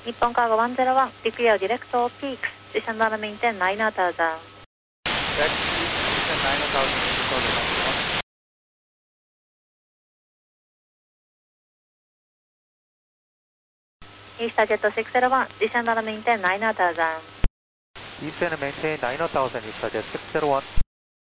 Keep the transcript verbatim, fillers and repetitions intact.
日本カーゴいちまるいち、Declare Direct Peaks, Descend and maintain nine thousand. Direct Peaks, descend nine thousand, Victoria one. Easter Jet six zero one, Descend and maintain nine thousand. Descend and maintain nine thousand, Easter Jet six zero one.